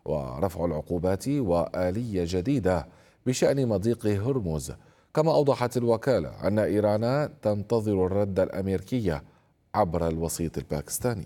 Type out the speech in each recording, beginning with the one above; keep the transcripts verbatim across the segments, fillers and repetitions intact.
ورفع العقوبات وآلية جديدة بشأن مضيق هرمز. كما أوضحت الوكالة أن إيران تنتظر الرد الأمريكي عبر الوسيط الباكستاني.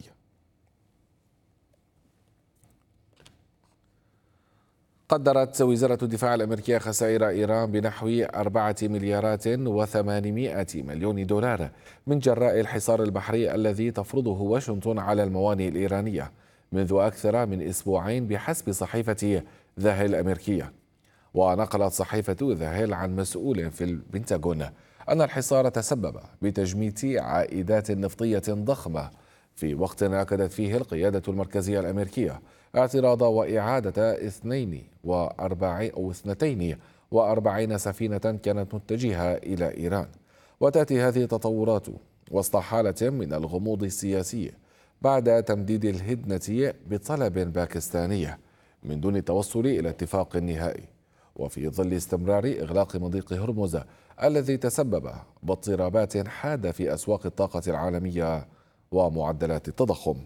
قدرت وزارة الدفاع الأمريكية خسائر إيران بنحو أربعة مليارات وثمانمائة مليون دولار من جراء الحصار البحري الذي تفرضه واشنطن على الموانئ الإيرانية منذ أكثر من أسبوعين بحسب صحيفة ذا هيل الأمريكية. ونقلت صحيفة ذا هيل عن مسؤول في البنتاغون أن الحصار تسبب بتجميد عائدات نفطية ضخمة في وقت أكدت فيه القيادة المركزية الأمريكية اعتراض وإعادة اثنين وأربعين أو اثنتين وأربعين سفينة كانت متجهة إلى إيران. وتأتي هذه التطورات وسط حالة من الغموض السياسي بعد تمديد الهدنة بطلب باكستاني من دون التوصل إلى اتفاق نهائي، وفي ظل استمرار إغلاق مضيق هرمز الذي تسبب باضطرابات حادة في أسواق الطاقة العالمية ومعدلات التضخم.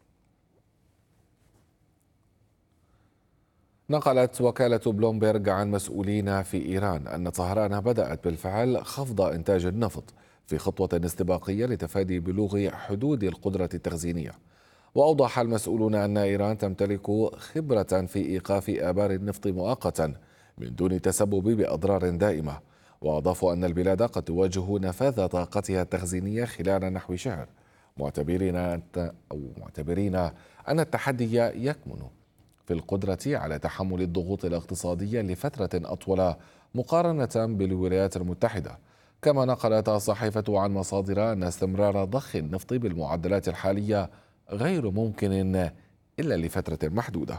نقلت وكالة بلومبيرغ عن مسؤولين في إيران أن طهران بدأت بالفعل خفض إنتاج النفط في خطوة استباقية لتفادي بلوغ حدود القدرة التخزينية. وأوضح المسؤولون أن إيران تمتلك خبرة في إيقاف آبار النفط مؤقتا من دون التسبب بأضرار دائمة. وأضافوا أن البلاد قد تواجه نفاذ طاقتها التخزينية خلال نحو شهر، معتبرين أو معتبرين أن التحدي يكمن في القدرة على تحمل الضغوط الاقتصادية لفترة أطول مقارنة بالولايات المتحدة. كما نقلت الصحيفة عن مصادر أن استمرار ضخ النفط بالمعدلات الحالية غير ممكن إلا لفترة محدودة.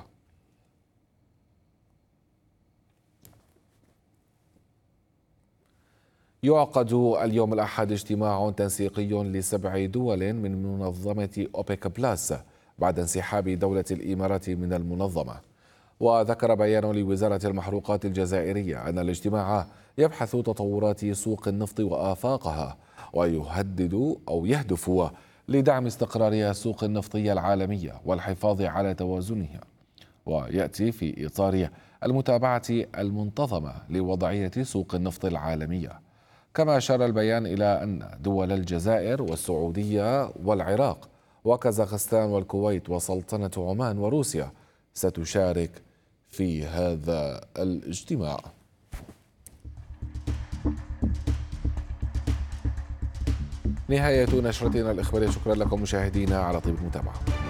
يعقد اليوم الأحد اجتماع تنسيقي لسبع دول من منظمة أوبيك بلاس بعد انسحاب دولة الإمارات من المنظمة. وذكر بيان لوزارة المحروقات الجزائرية أن الاجتماع يبحث تطورات سوق النفط وآفاقها، ويهدد أو يهدف لدعم استقرار السوق النفطية العالمية والحفاظ على توازنها، ويأتي في إطار المتابعة المنتظمة لوضعية سوق النفط العالمية. كما أشار البيان إلى أن دول الجزائر والسعودية والعراق وكازاخستان والكويت وسلطنة عمان وروسيا ستشارك في هذا الاجتماع. نهاية نشرتنا الإخبارية، شكرا لكم مشاهدينا على طيب المتابعة.